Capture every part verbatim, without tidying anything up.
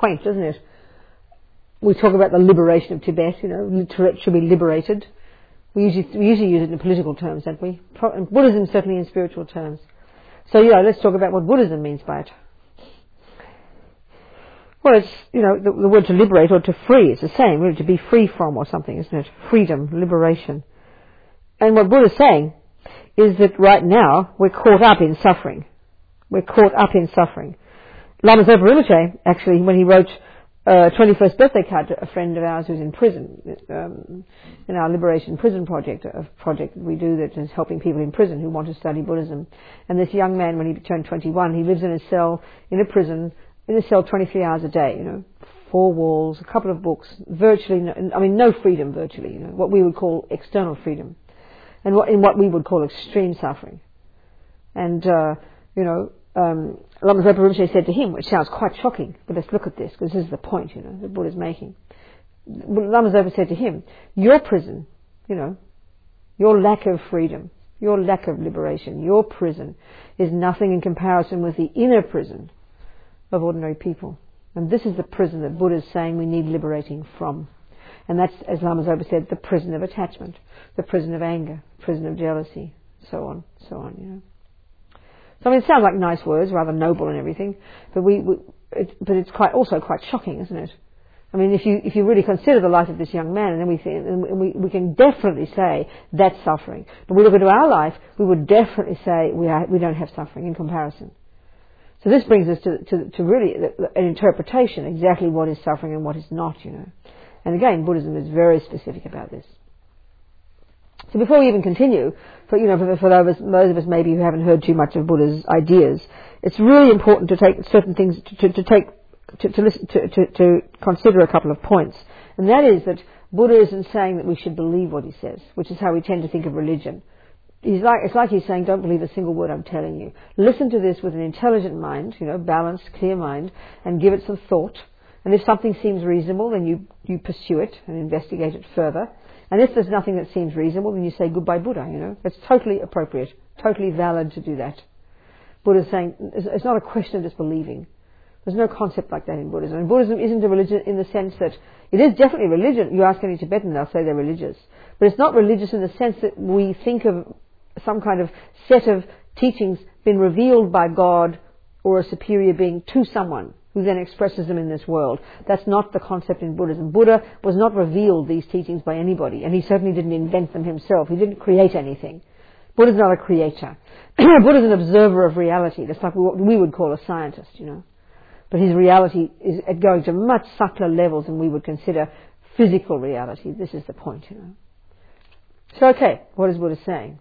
quaint, doesn't it? We talk about the liberation of Tibet, you know, Tibet should be liberated. We usually, we usually use it in political terms, don't we? Pro- Buddhism certainly in spiritual terms. So, yeah, let's talk about what Buddhism means by it. Well, it's, you know, the, the word to liberate or to free, it's the same, really, to be free from or something, isn't it? Freedom, liberation. And what Buddha's saying is that right now we're caught up in suffering. We're caught up in suffering. Lama Zopa Rinpoche, actually, when he wrote a twenty-first birthday card to a friend of ours who's in prison, um, in our Liberation Prison Project, a project that we do that is helping people in prison who want to study Buddhism. And this young man, when he turned twenty-one, he lives in a cell, in a prison, in a cell twenty-three hours a day, you know, four walls, a couple of books, virtually, no, I mean, no freedom virtually, you know, what we would call external freedom, and what, in what we would call extreme suffering. And, uh, you know, um, Lama Zopa Rinpoche said to him, which sounds quite shocking, but let's look at this, because this is the point, you know, that Buddha's making. Lama Zopa said to him, your prison, you know, your lack of freedom, your lack of liberation, your prison is nothing in comparison with the inner prison of ordinary people. And this is the prison that Buddha is saying we need liberating from. And that's, as Lama Zopa said, the prison of attachment, the prison of anger, prison of jealousy, so on, so on, you know. So I mean, it sounds like nice words, rather noble and everything, but we, we it, but it's quite also quite shocking, isn't it? I mean, if you if you really consider the life of this young man, and then we think, and we we can definitely say that's suffering. But we look into our life, we would definitely say we are we don't have suffering in comparison. So this brings us to to, to really an interpretation exactly what is suffering and what is not, you know. And again, Buddhism is very specific about this. So before we even continue, for you know, for, for those, those of us maybe who haven't heard too much of Buddha's ideas, it's really important to take certain things to, to, to take to to, listen, to to to consider a couple of points, and that is that Buddha isn't saying that we should believe what he says, which is how we tend to think of religion. He's like it's like he's saying, don't believe a single word I'm telling you. Listen to this with an intelligent mind, you know, balanced, clear mind, and give it some thought. And if something seems reasonable, then you you pursue it and investigate it further. And if there's nothing that seems reasonable, then you say goodbye Buddha, you know. It's totally appropriate, totally valid to do that. Buddha's saying it's not a question of just believing. There's no concept like that in Buddhism. And Buddhism isn't a religion in the sense that it is definitely religion. You ask any Tibetan, they'll say they're religious. But it's not religious in the sense that we think of some kind of set of teachings been revealed by God or a superior being to someone who then expresses them in this world. That's not the concept in Buddhism. Buddha was not revealed these teachings by anybody, and he certainly didn't invent them himself. He didn't create anything. Buddha's not a creator. Buddha's an observer of reality. That's like what we would call a scientist, you know. But his reality is going to much subtler levels than we would consider physical reality. This is the point, you know. So, okay, what is Buddha saying?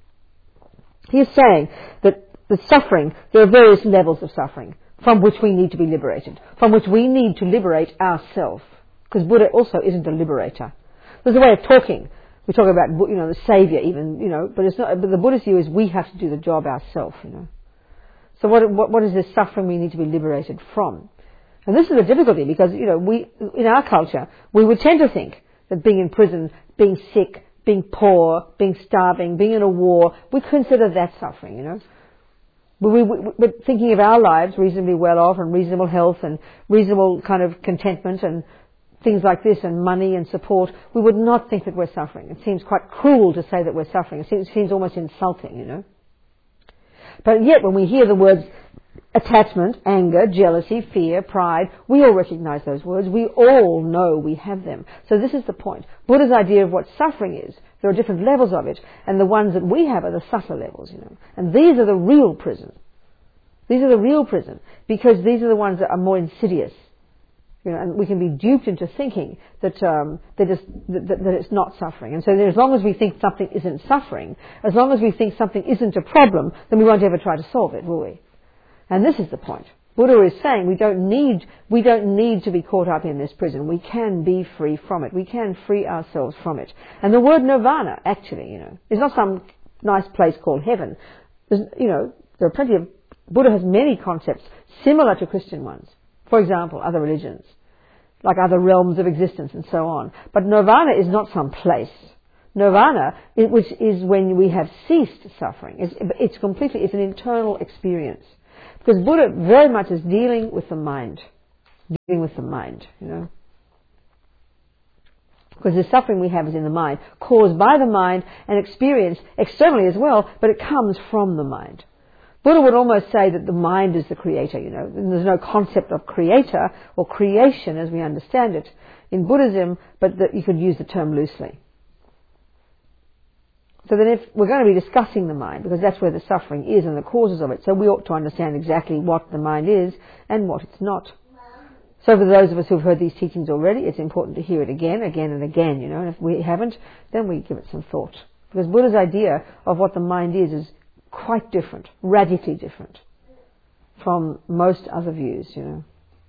He is saying that the suffering, there are various levels of suffering from which we need to be liberated, from which we need to liberate ourselves. Because Buddha also isn't a liberator. There's a way of talking. We talk about, you know, the Saviour even, you know, but it's not. But the Buddhist view is we have to do the job ourselves, you know. So what, what what is this suffering we need to be liberated from? And this is a difficulty because, you know, we in our culture we would tend to think that being in prison, being sick, being poor, being starving, being in a war, we consider that suffering, you know. But we, we, we're thinking of our lives reasonably well off and reasonable health and reasonable kind of contentment and things like this and money and support. We would not think that we're suffering. It seems quite cruel to say that we're suffering. It seems, it seems almost insulting, you know. But yet when we hear the words attachment, anger, jealousy, fear, pride, we all recognize those words. We all know we have them. So this is the point. Buddha's idea of what suffering is, there are different levels of it, and the ones that we have are the subtler levels, you know. And these are the real prison. These are the real prison, because these are the ones that are more insidious. You know, and we can be duped into thinking that, um, that, it's, that, that it's not suffering. And so as long as we think something isn't suffering, as long as we think something isn't a problem, then we won't ever try to solve it, will we? And this is the point. Buddha is saying we don't need, we don't need to be caught up in this prison. We can be free from it. We can free ourselves from it. And the word nirvana, actually, you know, is not some nice place called heaven. There's, you know, there are plenty of, Buddha has many concepts similar to Christian ones. For example, other religions, like other realms of existence and so on. But nirvana is not some place. Nirvana, which is when we have ceased suffering. It's, it's completely, it's an internal experience. Because Buddha very much is dealing with the mind. dealing with the mind, you know. Because the suffering we have is in the mind, caused by the mind and experienced externally as well, but it comes from the mind. Buddha would almost say that the mind is the creator, you know, and there's no concept of creator or creation as we understand it in Buddhism, but that you could use the term loosely. So then if we're going to be discussing the mind, because that's where the suffering is and the causes of it, so we ought to understand exactly what the mind is and what it's not. So for those of us who've heard these teachings already, it's important to hear it again, again and again, you know, and if we haven't, then we give it some thought. Because Buddha's idea of what the mind is is quite different, radically different from most other views, you know.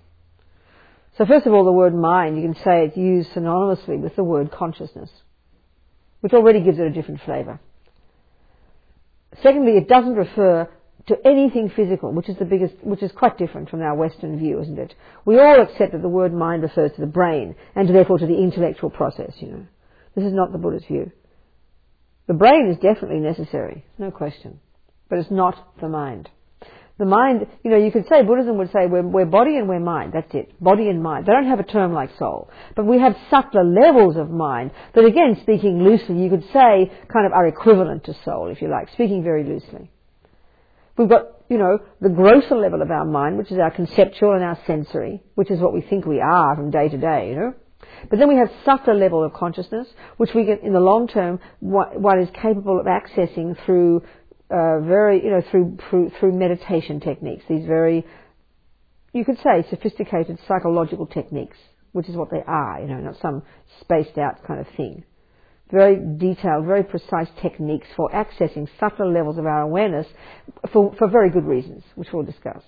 So first of all, the word mind, you can say it's used synonymously with the word consciousness, which already gives it a different flavour. Secondly, it doesn't refer to anything physical, which is the biggest, which is quite different from our Western view, isn't it? We all accept that the word mind refers to the brain and therefore to the intellectual process, you know. This is not the Buddhist view. The brain is definitely necessary, no question, but it's not the mind. The mind, you know, you could say, Buddhism would say we're, we're body and we're mind, that's it, body and mind. They don't have a term like soul, but we have subtler levels of mind that, again, speaking loosely, you could say kind of are equivalent to soul, if you like, speaking very loosely. We've got, you know, the grosser level of our mind, which is our conceptual and our sensory, which is what we think we are from day to day, you know. But then we have subtler level of consciousness, which we get in the long term, what, what is capable of accessing through uh, very, you know, through, through through meditation techniques. These very, you could say, sophisticated psychological techniques, which is what they are, you know, not some spaced out kind of thing. Very detailed, very precise techniques for accessing subtler levels of our awareness for, for very good reasons, which we'll discuss.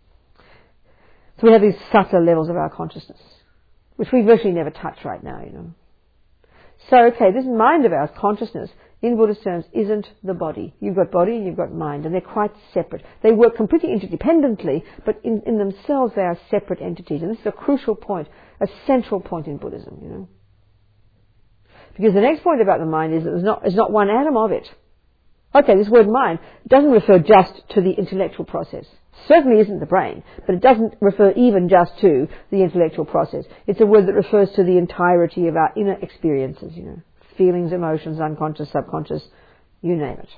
So we have these subtler levels of our consciousness, which we virtually never touch right now, you know. So, okay, this mind of ours, consciousness, in Buddhist terms, isn't the body. You've got body and you've got mind, and they're quite separate. They work completely interdependently, but in, in themselves they are separate entities. And this is a crucial point, a central point in Buddhism, you know. Because the next point about the mind is that there's not, there's not one atom of it. Okay, this word mind doesn't refer just to the intellectual process. Certainly isn't the brain, but it doesn't refer even just to the intellectual process. It's a word that refers to the entirety of our inner experiences, you know, feelings, emotions, unconscious, subconscious, you name it.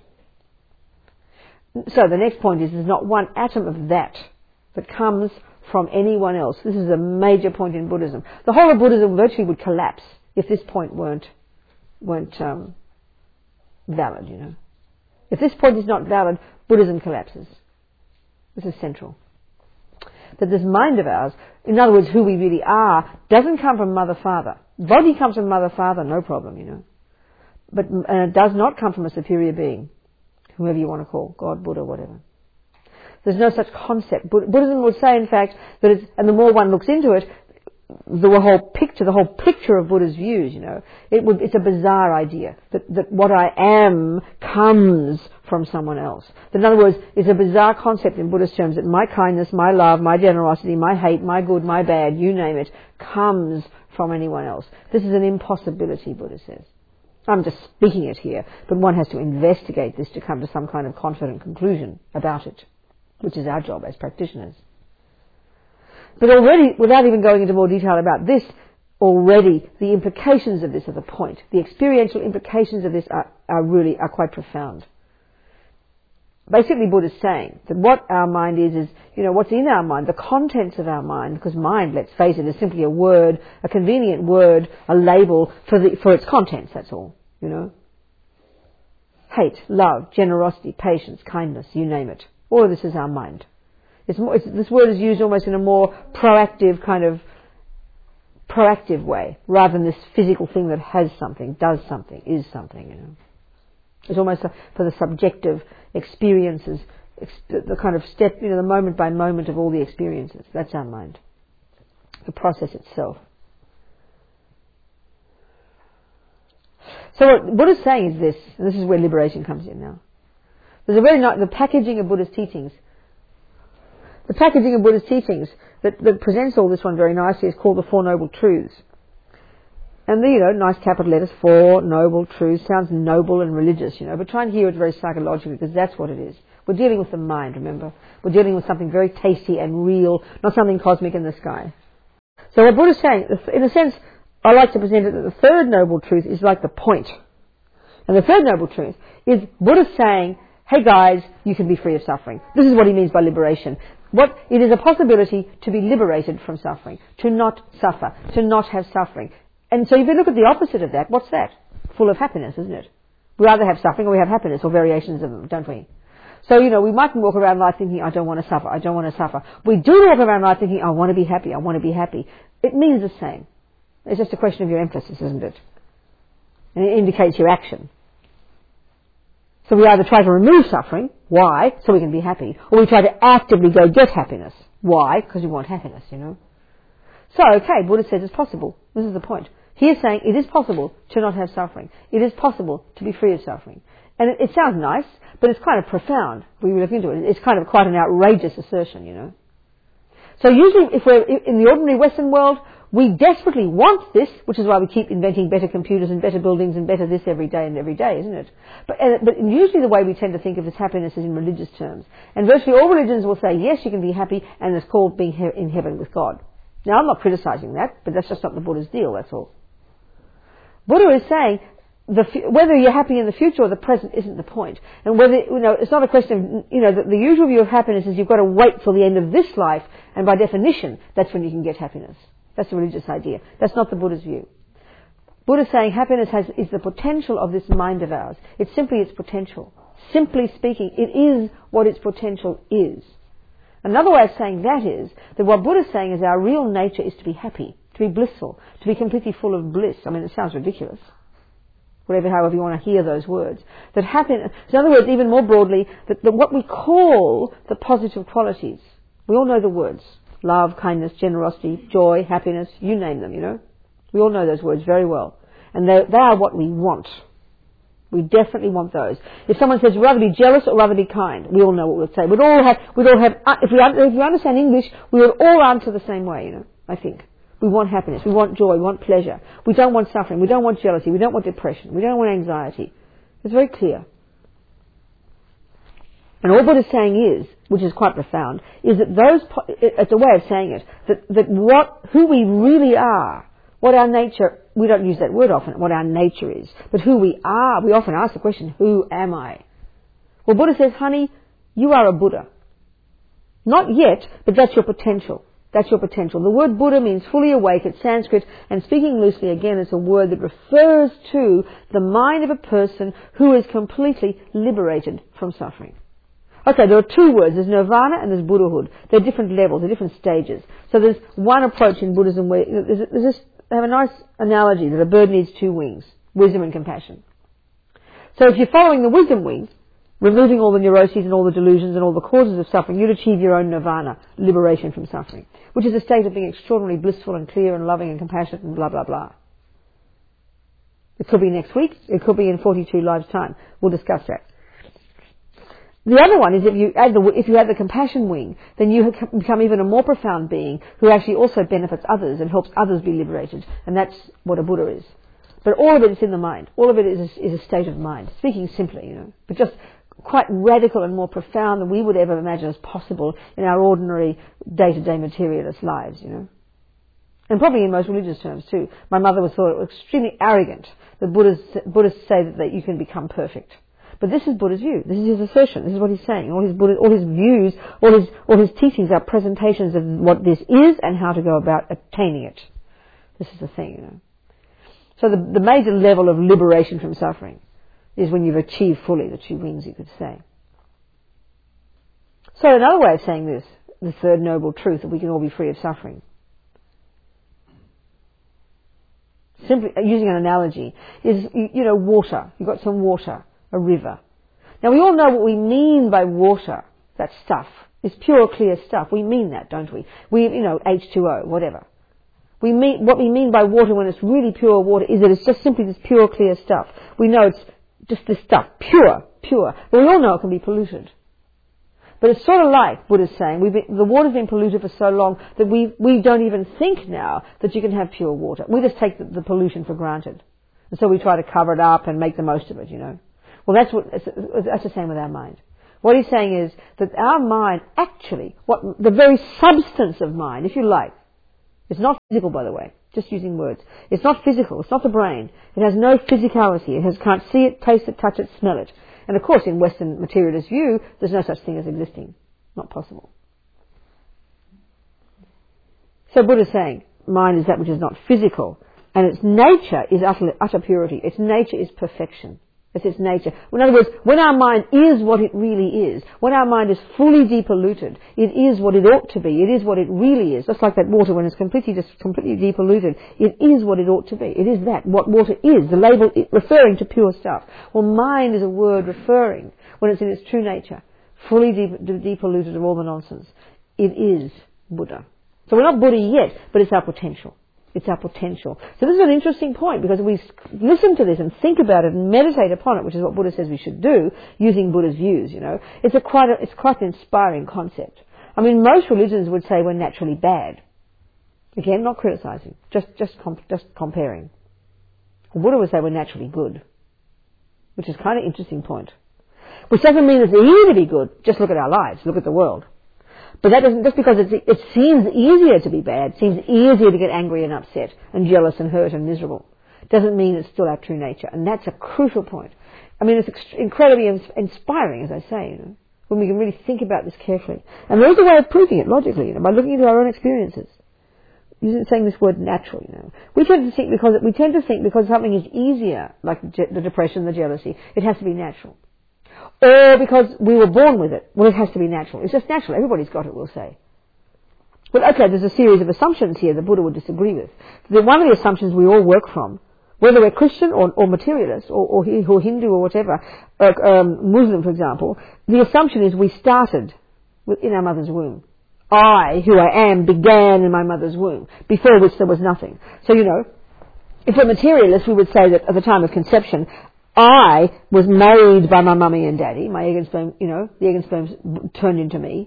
So the next point is there's not one atom of that that comes from anyone else. This is a major point in Buddhism. The whole of Buddhism virtually would collapse if this point weren't weren't um, valid, you know. If this point is not valid, Buddhism collapses. This is central. That this mind of ours, in other words, who we really are, doesn't come from mother, father. Body comes from mother, father, no problem, you know. But uh, it does not come from a superior being, whoever you want to call, God, Buddha, whatever. There's no such concept. Buddhism would say, in fact, that it's, and the more one looks into it, the whole picture, the whole picture of Buddha's views, you know, it would, it's a bizarre idea that, that what I am comes from someone else. That, in other words, it's a bizarre concept in Buddhist terms that my kindness, my love, my generosity, my hate, my good, my bad, you name it, comes from anyone else. This is an impossibility, Buddha says. I'm just speaking it here, but one has to investigate this to come to some kind of confident conclusion about it, which is our job as practitioners. But already, without even going into more detail about this, already the implications of this are the point. The experiential implications of this are, are really are quite profound. Basically, Buddha's saying that what our mind is, is, you know, what's in our mind, the contents of our mind, because mind, let's face it, is simply a word, a convenient word, a label for the, for its contents, that's all, you know. Hate, love, generosity, patience, kindness, you name it. All of this is our mind. It's more, it's, this word is used almost in a more proactive kind of proactive way, rather than this physical thing that has something, does something, is something, you know. It's almost a, for the subjective experiences, the kind of step, you know, the moment by moment of all the experiences. That's our mind. The process itself. So what Buddha's saying is this, and this is where liberation comes in now. There's a very nice, the packaging of Buddha's teachings, the packaging of Buddha's teachings that, that presents all this one very nicely is called the Four Noble Truths. And the, you know, nice capital letters, Four Noble Truths, sounds noble and religious, you know, but try and hear it very psychologically, because that's what it is. We're dealing with the mind, remember? We're dealing with something very tasty and real, not something cosmic in the sky. So what Buddha's saying, in a sense, I like to present it that the third noble truth is like the point. And the third noble truth is Buddha saying, hey guys, you can be free of suffering. This is what he means by liberation. What, it is a possibility to be liberated from suffering, to not suffer, to not have suffering. And so if you look at the opposite of that, what's that? Full of happiness, isn't it? We either have suffering or we have happiness, or variations of them, don't we? So, you know, we mightn't walk around life thinking, I don't want to suffer, I don't want to suffer. We do walk around life thinking, I want to be happy, I want to be happy. It means the same. It's just a question of your emphasis, isn't it? And it indicates your action. So we either try to remove suffering, why? So we can be happy. Or we try to actively go get happiness. Why? Because we want happiness, you know. So, okay, Buddha says it's possible. This is the point. He is saying it is possible to not have suffering. It is possible to be free of suffering. And it, it sounds nice, but it's kind of profound when we look into it. It's kind of quite an outrageous assertion, you know. So usually if we're in the ordinary Western world, we desperately want this, which is why we keep inventing better computers and better buildings and better this every day and every day, isn't it? But, uh, but usually the way we tend to think of this happiness is in religious terms. And virtually all religions will say, yes, you can be happy, and it's called being he- in heaven with God. Now, I'm not criticizing that, but that's just not the Buddha's deal, that's all. Buddha is saying the, whether you're happy in the future or the present isn't the point. And whether, you know, it's not a question of, you know, the, the usual view of happiness is you've got to wait till the end of this life, and by definition, that's when you can get happiness. That's a religious idea. That's not the Buddha's view. Buddha's saying happiness has, is the potential of this mind of ours. It's simply its potential. Simply speaking, it is what its potential is. Another way of saying that is that what Buddha's saying is our real nature is to be happy, to be blissful, to be completely full of bliss. I mean, it sounds ridiculous. Whatever, however you want to hear those words. That happiness, in other words, even more broadly, that, that what we call the positive qualities, we all know the words. Love, kindness, generosity, joy, happiness, you name them, you know. We all know those words very well. And they are what we want. We definitely want those. If someone says rather be jealous or rather be kind, we all know what we'll say. We'd all have, we'd all have, if we, if we understand English, we would all answer the same way, you know, I think. We want happiness, we want joy, we want pleasure. We don't want suffering, we don't want jealousy, we don't want depression, we don't want anxiety. It's very clear. And all Buddha's saying is, which is quite profound, is that those, it's a way of saying it, that, that what, who we really are, what our nature, we don't use that word often, what our nature is, but who we are, we often ask the question, who am I? Well, Buddha says, honey, you are a Buddha. Not yet, but that's your potential. That's your potential. The word Buddha means fully awake. It's Sanskrit, and speaking loosely, again, it's a word that refers to the mind of a person who is completely liberated from suffering. Okay, there are two words. There's nirvana and there's Buddhahood. They're different levels, they're different stages. So there's one approach in Buddhism where there's, there's this, they have a nice analogy that a bird needs two wings, wisdom and compassion. So if you're following the wisdom wing, removing all the neuroses and all the delusions and all the causes of suffering, you'd achieve your own nirvana, liberation from suffering, which is a state of being extraordinarily blissful and clear and loving and compassionate and blah, blah, blah. It could be next week, it could be in forty-two lives' time. We'll discuss that. The other one is if you add the, if you add the compassion wing, then you become even a more profound being who actually also benefits others and helps others be liberated. And that's what a Buddha is. But all of it is in the mind. All of it is a, is a state of mind. Speaking simply, you know, but just quite radical and more profound than we would ever imagine as possible in our ordinary day-to-day materialist lives, you know. And probably in most religious terms too. My mother was thought it was extremely arrogant that Buddhists, Buddhists say that, that you can become perfect. But this is Buddha's view. This is his assertion. This is what he's saying. All his Buddha, all his views, all his, all his teachings are presentations of what this is and how to go about attaining it. This is the thing, you know. So the, the major level of liberation from suffering is when you've achieved fully the two wings, you could say. So another way of saying this, the third noble truth, that we can all be free of suffering, simply using an analogy, is, you know, water. You've got some water. A river. Now we all know what we mean by water, that stuff. It's pure, clear stuff. We mean that, don't we? We, you know, H two O, whatever. We mean, what we mean by water when it's really pure water is that it's just simply this pure, clear stuff. We know it's just this stuff, pure, pure. But we all know it can be polluted. But it's sort of like Buddha's saying, we've been, the water's been polluted for so long that we, we don't even think now that you can have pure water. We just take the, the pollution for granted. And so we try to cover it up and make the most of it, you know. Well, that's what, that's the same with our mind. What he's saying is that our mind actually, what, the very substance of mind, if you like, It's not physical, by the way, just using words. It's not physical. It's not the brain. It has no physicality. It has, can't see it, taste it, touch it, smell it. And of course, in Western materialist view, there's no such thing as existing. Not possible. So Buddha's saying, mind is that which is not physical, and its nature is utter, utter purity. Its nature is perfection. It's its nature. In other words, when our mind is what it really is, when our mind is fully depolluted, it is what it ought to be. It is what it really is. Just like that water, when it's completely just completely depolluted, it is what it ought to be. It is that, what water is, the label referring to pure stuff. Well, mind is a word referring, when it's in its true nature, fully de- de- depolluted of all the nonsense. It is Buddha. So we're not Buddha yet, but it's our potential. It's our potential. So this is an interesting point, because if we listen to this and think about it and meditate upon it, which is what Buddha says we should do, using Buddha's views, you know, it's a quite a, it's quite an inspiring concept. I mean, most religions would say we're naturally bad. Again, not criticizing, just just comp- just comparing. Well, Buddha would say we're naturally good, which is kind of an interesting point. Which doesn't mean it's easy to be good. Just look at our lives. Look at the world. But that doesn't, just because it's, it seems easier to be bad, seems easier to get angry and upset and jealous and hurt and miserable, doesn't mean it's still our true nature. And that's a crucial point. I mean, it's ext- incredibly ins- inspiring, as I say, you know, when we can really think about this carefully. And there's a way of proving it logically, you know, by looking into our own experiences. Using saying this word natural, you know. We tend to think because, we tend to think because something is easier, like the depression, the jealousy, it has to be natural. Or because we were born with it. Well, it has to be natural. It's just natural. Everybody's got it, we'll say. Well, okay, there's a series of assumptions here that Buddha would disagree with. The, one of the assumptions we all work from, whether we're Christian or, or materialist or, or, or Hindu or whatever, or, um, Muslim, for example, the assumption is we started in our mother's womb. I, who I am, began in my mother's womb, before which there was nothing. So, you know, if we're materialists, we would say that at the time of conception, I was made by my mummy and daddy. My egg and sperm, you know, the egg and sperm turned into me.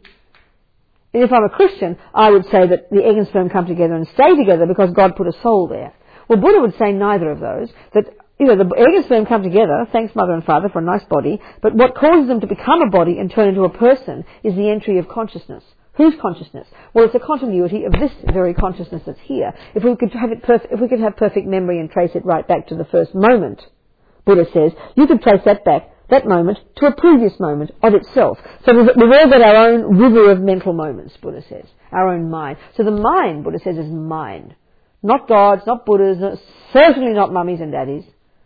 And if I'm a Christian, I would say that the egg and sperm come together and stay together because God put a soul there. Well, Buddha would say neither of those. That, you know, the egg and sperm come together, thanks mother and father for a nice body, but what causes them to become a body and turn into a person is the entry of consciousness. Whose consciousness? Well, it's a continuity of this very consciousness that's here. If we could have it perf- if we could have perfect memory and trace it right back to the first moment, Buddha says, you could trace that back, that moment, to a previous moment of itself. So we've, we've all got our own river of mental moments, Buddha says. Our own mind. So the mind, Buddha says, is mind. Not God's, not Buddha's, not, certainly not mummies and daddies.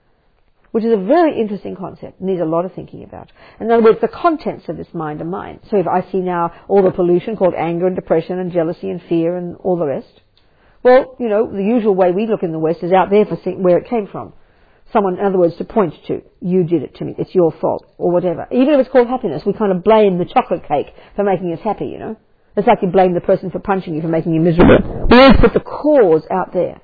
Which is a very interesting concept. Needs a lot of thinking about. In other words, the contents of this mind are mine. So if I see now all the pollution called anger and depression and jealousy and fear and all the rest, well, you know, the usual way we look in the West is out there for seeing where it came from. Someone, in other words, to point to, you did it to me, it's your fault, or whatever. Even if it's called happiness, we kind of blame the chocolate cake for making us happy, you know. It's like you blame the person for punching you for making you miserable. We always put the cause out there.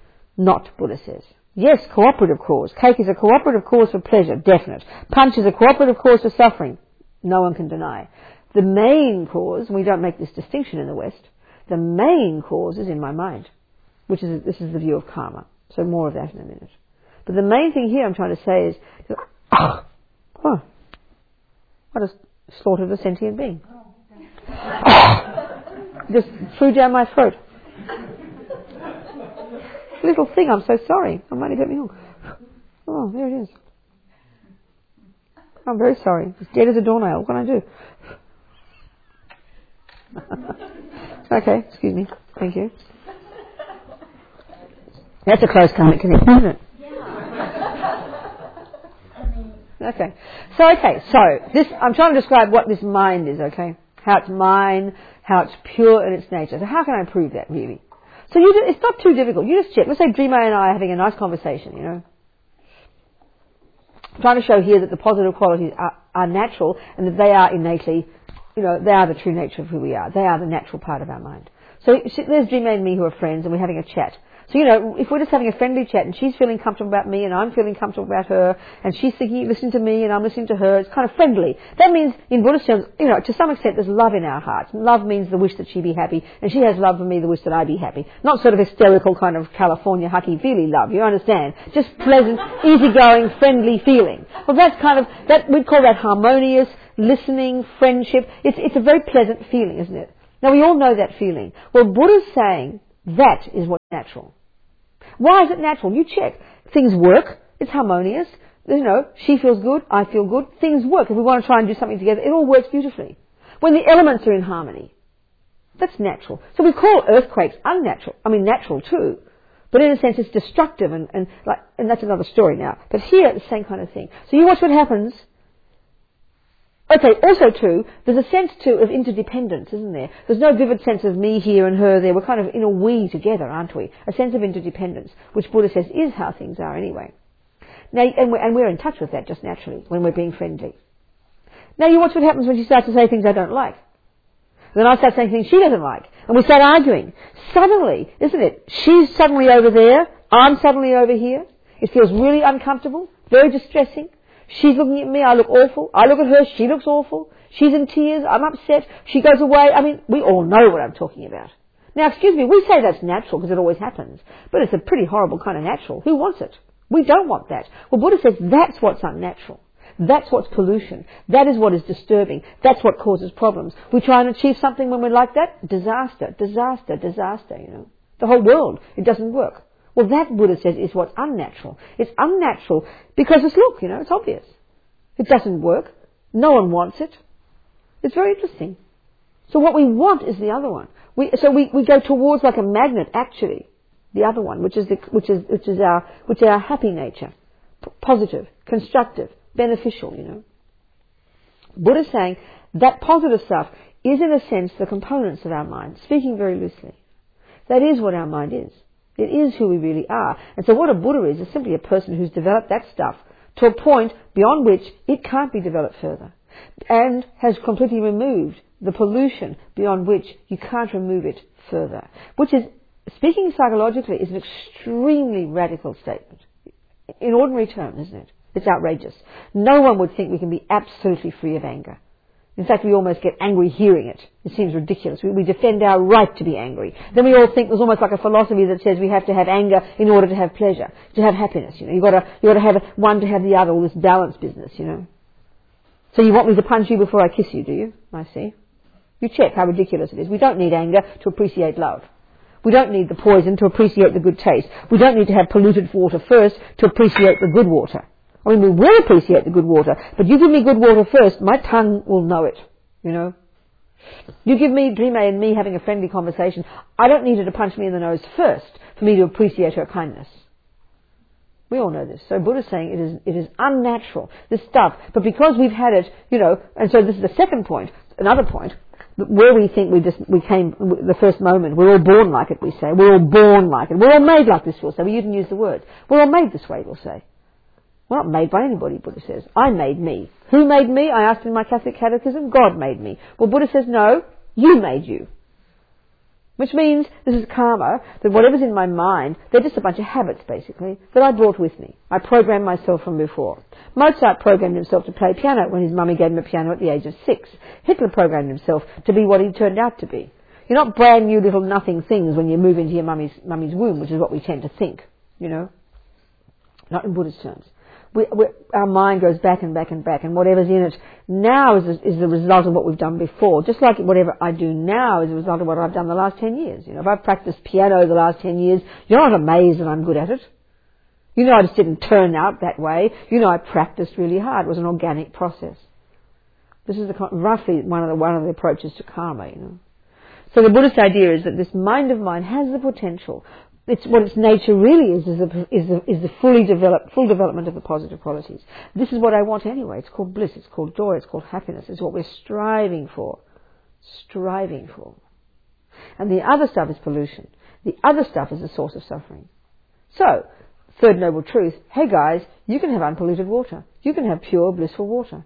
Not, Buddha says. Yes, cooperative cause. Cake is a cooperative cause for pleasure, definite. Punch is a cooperative cause for suffering. No one can deny. The main cause, and we don't make this distinction in the West, the main cause is in my mind, which is, this is the view of karma. So more of that in a minute. But the main thing here I'm trying to say is, oh, oh I just slaughtered a sentient being. Oh, just flew down my throat. Little thing, I'm so sorry. I might have hit me wrong. Oh, there it is. I'm very sorry. It's dead as a doornail. What can I do? Okay, excuse me. Thank you. That's a close connection, isn't it? Okay. So, okay, so this, I'm trying to describe what this mind is, okay? How it's mine, how it's pure in its nature. So how can I prove that, really? So you do, it's not too difficult. You just check. Let's say Dreamer and I are having a nice conversation, you know. I'm trying to show here that the positive qualities are, are natural and that they are innately, you know, they are the true nature of who we are. They are the natural part of our mind. So there's Dreamer and me who are friends and we're having a chat. So, you know, if we're just having a friendly chat and she's feeling comfortable about me and I'm feeling comfortable about her and she's thinking, listening to me and I'm listening to her, it's kind of friendly. That means, in Buddhist terms, you know, to some extent there's love in our hearts. Love means the wish that she be happy and she has love for me, the wish that I be happy. Not sort of hysterical kind of California hucky-feely love, you understand? Just pleasant, easygoing, friendly feeling. Well, that's kind of, that we'd call that harmonious, listening, friendship. It's, it's a very pleasant feeling, isn't it? Now, we all know that feeling. Well, Buddha's saying, That is what's natural. Why is it natural? You check. Things work. It's harmonious. You know, she feels good. I feel good. Things work. If we want to try and do something together, it all works beautifully. When the elements are in harmony. That's natural. So we call earthquakes unnatural. I mean, natural too. But in a sense, it's destructive, and, and, like, and that's another story now. But here, the same kind of thing. So you watch what happens. Okay, also too, there's a sense too of interdependence, isn't there? There's no vivid sense of me here and her there. We're kind of in a we together, aren't we? A sense of interdependence, which Buddha says is how things are anyway. Now, and we're, and we're in touch with that just naturally when we're being friendly. Now you watch what happens when she starts to say things I don't like. Then I start saying things she doesn't like. And we start arguing. Suddenly, isn't it? She's suddenly over there. I'm suddenly over here. It feels really uncomfortable. Very distressing. She's looking at me. I look awful. I look at her. She looks awful. She's in tears. I'm upset. She goes away. I mean, we all know what I'm talking about. Now, excuse me, we say that's natural because it always happens. But it's a pretty horrible kind of natural. Who wants it? We don't want that. Well, Buddha says that's what's unnatural. That's what's pollution. That is what is disturbing. That's what causes problems. We try and achieve something when we're like that. Disaster, disaster, disaster, you know. The whole world. It doesn't work. Well, that, Buddha says, is what's unnatural. It's unnatural because it's, look, you know, it's obvious. It doesn't work. No one wants it. It's very interesting. So what we want is the other one. We, so we, we go towards like a magnet, actually, the other one, which is the, which is, which is our, which is our happy nature. P- positive, constructive, beneficial, you know. Buddha's saying that positive stuff is in a sense the components of our mind, speaking very loosely. That is what our mind is. It is who we really are. And so what a Buddha is, is simply a person who's developed that stuff to a point beyond which it can't be developed further. And has completely removed the pollution beyond which you can't remove it further. Which is, speaking psychologically, is an extremely radical statement. In ordinary terms, isn't it? It's outrageous. No one would think we can be absolutely free of anger. In fact, we almost get angry hearing it. It seems ridiculous. We, we defend our right to be angry. Then we all think there's almost like a philosophy that says we have to have anger in order to have pleasure, to have happiness. You know, you've got to, you've got to have one to have the other, all this balance business, you know. So you want me to punch you before I kiss you, do you? I see. You check how ridiculous it is. We don't need anger to appreciate love. We don't need the poison to appreciate the good taste. We don't need to have polluted water first to appreciate the good water. I mean, we will appreciate the good water, but you give me good water first, my tongue will know it, you know. You give me Dream and me having a friendly conversation, I don't need her to punch me in the nose first for me to appreciate her kindness. We all know this. So Buddha's saying it is, it is unnatural, this stuff, but because we've had it, you know, and so this is the second point, another point, where we think we just, we came, the first moment, we're all born like it, we say. We're all born like it. We're all made like this, we'll say. We even use the word. We're all made this way, we'll say. We're not made by anybody, Buddha says. I made me. Who made me? I asked in my Catholic catechism. God made me. Well, Buddha says, no, you made you. Which means, this is karma, that whatever's in my mind, they're just a bunch of habits, basically, that I brought with me. I programmed myself from before. Mozart programmed himself to play piano when his mummy gave him a piano at the age of six. Hitler programmed himself to be what he turned out to be. You're not brand new little nothing things when you move into your mummy's, mummy's womb, which is what we tend to think, you know. Not in Buddhist terms. We, we, our mind goes back and back and back, and whatever's in it now is, is the result of what we've done before. Just like whatever I do now is a result of what I've done the last ten years. You know, if I've practiced piano the last ten years, you're not amazed that I'm good at it. You know, I just didn't turn out that way. You know, I practiced really hard. It was an organic process. This is the, roughly one of the one of the approaches to karma. You know, so the Buddhist idea is that this mind of mine has the potential. It's what its nature really is, is the, is the, is the fully developed, full development of the positive qualities. This is what I want anyway. It's called bliss, it's called joy, it's called happiness. It's what we're striving for. Striving for. And the other stuff is pollution. The other stuff is the source of suffering. So, third noble truth, hey guys, you can have unpolluted water. You can have pure, blissful water.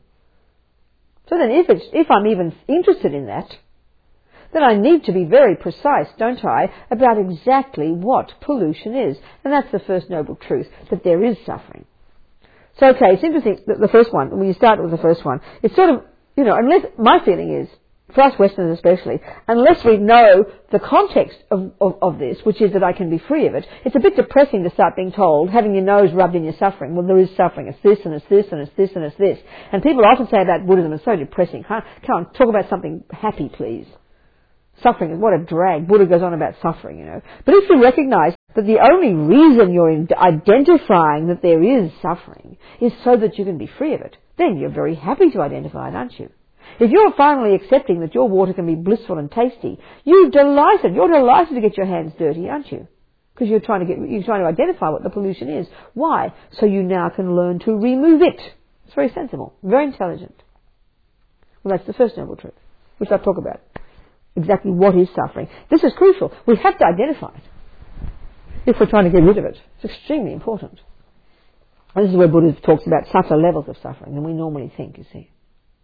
So then if, it's, if I'm even interested in that, then I need to be very precise, don't I, about exactly what pollution is. And that's the first noble truth, that there is suffering. So, okay, it's interesting that the first one, when you start with the first one, it's sort of, you know, unless, my feeling is, for us Westerners especially, unless we know the context of, of, of this, which is that I can be free of it, it's a bit depressing to start being told, having your nose rubbed in your suffering. Well, there is suffering. It's this and it's this and it's this and it's this. And people often say about Buddhism, it's so depressing. Can't, come on, talk about something happy, please. Suffering, what a drag. Buddha goes on about suffering, you know. But if you recognize that the only reason you're in identifying that there is suffering is so that you can be free of it, then you're very happy to identify it, aren't you? If you're finally accepting that your water can be blissful and tasty, you're delighted. You're delighted to get your hands dirty, aren't you? Because you're trying to get, you're trying to identify what the pollution is. Why? So you now can learn to remove it. It's very sensible, very intelligent. Well, that's the first noble truth, which I'll talk about. Exactly what is suffering. This is crucial. We have to identify it if we're trying to get rid of it. It's extremely important. And this is where Buddha talks about subtler levels of suffering than we normally think, you see.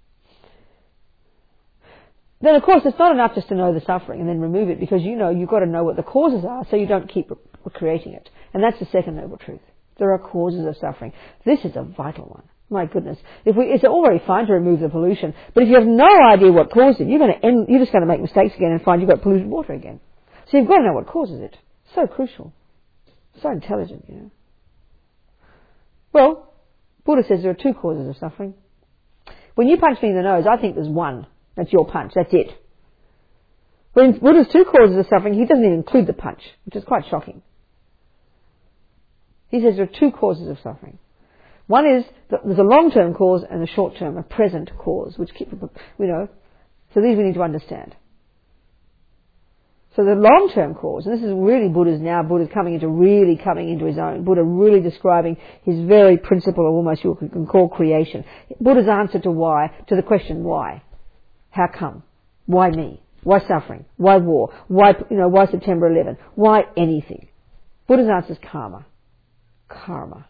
Then, of course, it's not enough just to know the suffering and then remove it, because you know you've got to know what the causes are so you don't keep creating it. And that's the second noble truth. There are causes of suffering. This is a vital one. My goodness. If we, it's all very fine to remove the pollution, but if you have no idea what caused it, you're going to end, you're just going to make mistakes again and find you've got polluted water again. So you've got to know what causes it. So crucial. So intelligent, you know. Well, Buddha says there are two causes of suffering. When you punch me in the nose, I think there's one. That's your punch. That's it. When Buddha's two causes of suffering, he doesn't even include the punch, which is quite shocking. He says there are two causes of suffering. One is that there's a long-term cause and a short-term, a present cause, which keep, you know, so these we need to understand. So the long-term cause, and this is really Buddha's now, Buddha's coming into, really coming into his own. Buddha really describing his very principle of almost you can call creation. Buddha's answer to why, to the question why. How come? Why me? Why suffering? Why war? Why, you know, why September eleventh? Why anything? Buddha's answer is karma. Karma.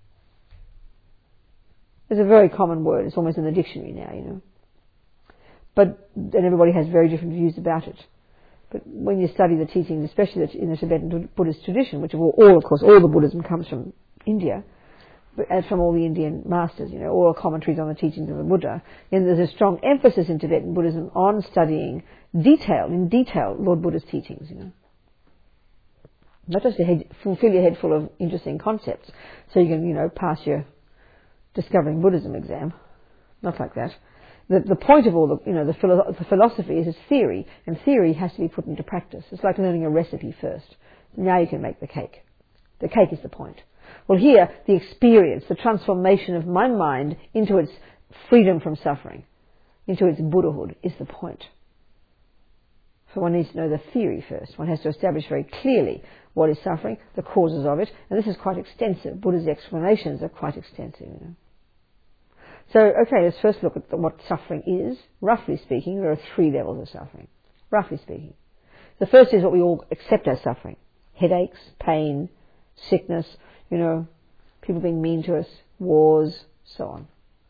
It's a very common word. It's almost in the dictionary now, you know. But then everybody has very different views about it. But when you study the teachings, especially in the Tibetan Buddhist tradition, which all, all of course, all the Buddhism comes from India, as from all the Indian masters, you know, all commentaries on the teachings of the Buddha, and there's a strong emphasis in Tibetan Buddhism on studying detail, in detail, Lord Buddha's teachings, you know. Not just to head, fill your head full of interesting concepts, so you can, you know, pass your Discovering Buddhism exam. Not like that. The, the point of all the, you know, the, philo- the philosophy is it's theory, and theory has to be put into practice. It's like learning a recipe first. Now you can make the cake. The cake is the point. Well, here, the experience, the transformation of my mind into its freedom from suffering, into its Buddhahood, is the point. So one needs to know the theory first. One has to establish very clearly what is suffering, the causes of it, and this is quite extensive. Buddha's explanations are quite extensive, you know. So, okay, let's first look at the, what suffering is. Roughly speaking, there are three levels of suffering. Roughly speaking. The first is what we all accept as suffering. Headaches, pain, sickness, you know, people being mean to us, wars, so on.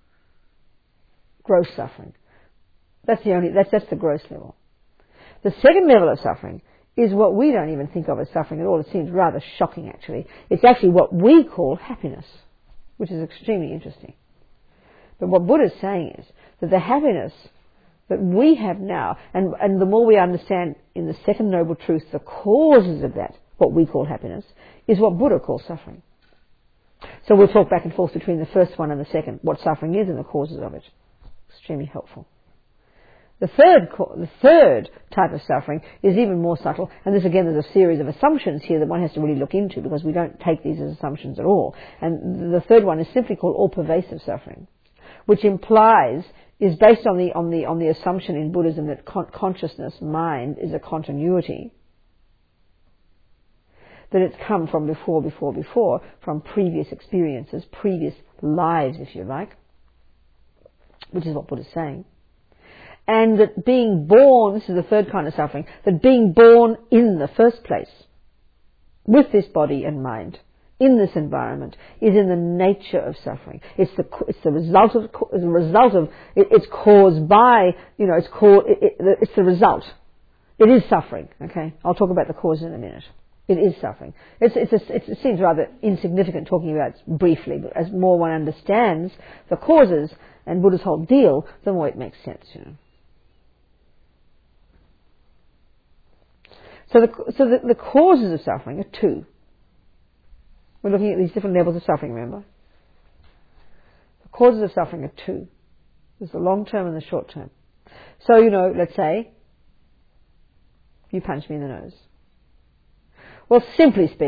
Gross suffering. That's the only, that's, that's the gross level. The second level of suffering is what we don't even think of as suffering at all. It seems rather shocking, actually. It's actually what we call happiness, which is extremely interesting. But what Buddha is saying is that the happiness that we have now, and, and the more we understand in the second noble truth the causes of that, what we call happiness, is what Buddha calls suffering. So we'll talk back and forth between the first one and the second, what suffering is and the causes of it. Extremely helpful. The third, the third type of suffering is even more subtle, and this again there's a series of assumptions here that one has to really look into because we don't take these as assumptions at all. And the third one is simply called all-pervasive suffering, which implies, is based on the, on the, on the assumption in Buddhism that con- consciousness, mind, is a continuity, that it's come from before, before, before, from previous experiences, previous lives, if you like, which is what Buddha's saying. And that being born, this is the third kind of suffering, that being born in the first place, with this body and mind, in this environment, is in the nature of suffering. It's the, it's the result of, it's the result of, it, it's caused by, you know, it's called, it, it, it's the result. It is suffering, okay? I'll talk about the cause in a minute. It is suffering. It's, it's a, it seems rather insignificant talking about it briefly, but as more one understands the causes and Buddha's whole deal, the more it makes sense, you know. So, the, so the, the causes of suffering are two. We're looking at these different levels of suffering, remember? The causes of suffering are two. There's the long term and the short term. So, you know, let's say, You punch me in the nose. Well, simply speaking,